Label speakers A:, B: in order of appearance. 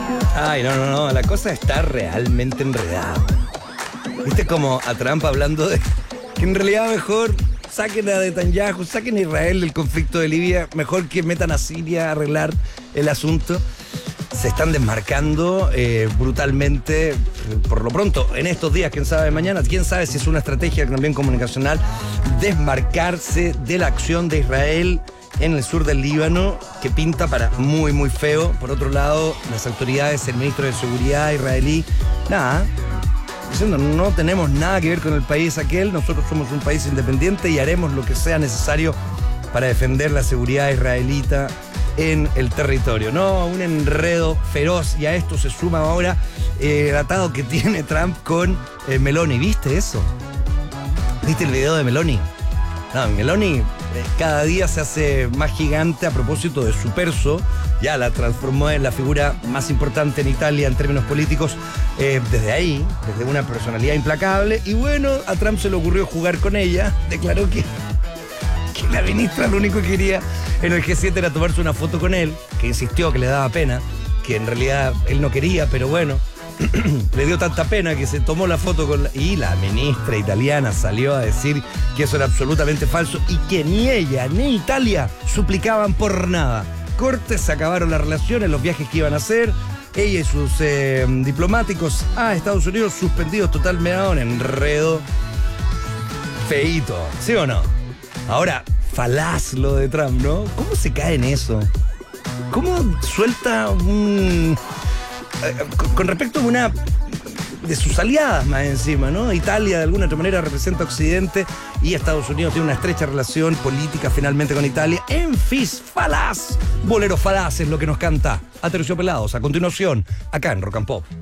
A: Ay, no, la cosa está realmente enredada. ¿Viste como a Trump hablando de que en realidad mejor saquen a Netanyahu, saquen a Israel del conflicto de Libia, mejor que metan a Siria a arreglar el asunto? Se están desmarcando brutalmente, por lo pronto, en estos días, quién sabe mañana, quién sabe si es una estrategia también comunicacional, desmarcarse de la acción de Israel en el sur del Líbano, que pinta para muy, muy feo. Por otro lado, las autoridades, el ministro de Seguridad israelí, diciendo no tenemos nada que ver con el país aquel, nosotros somos un país independiente y haremos lo que sea necesario para defender la seguridad israelita en el territorio. No, un enredo feroz, y a esto se suma ahora el atado que tiene Trump con Meloni. ¿Viste eso? ¿Viste el video de Meloni? No, Meloni cada día se hace más gigante a propósito de su perso. Ya la transformó en la figura más importante en Italia en términos políticos desde ahí, desde una personalidad implacable. Y bueno, a Trump se le ocurrió jugar con ella. Declaró que la ministra lo único que quería en el G7 era tomarse una foto con él, que insistió que le daba pena, que en realidad él no quería, pero bueno, le dio tanta pena que se tomó la foto con y la ministra italiana salió a decir que eso era absolutamente falso y que ni ella ni Italia suplicaban por nada. Cortes, se acabaron las relaciones, los viajes que iban a hacer, ella y sus diplomáticos a Estados Unidos suspendidos totalmente. Un enredo feíto, ¿sí o no? Ahora, falaz lo de Trump, ¿no? ¿Cómo se cae en eso? ¿Cómo suelta un... con respecto a una de sus aliadas más encima, ¿no? Italia de alguna otra manera representa a Occidente y Estados Unidos tiene una estrecha relación política finalmente con Italia. En fin, falaz. Bolero falaz es lo que nos canta Aterciopelados a continuación, acá en Rock and Pop.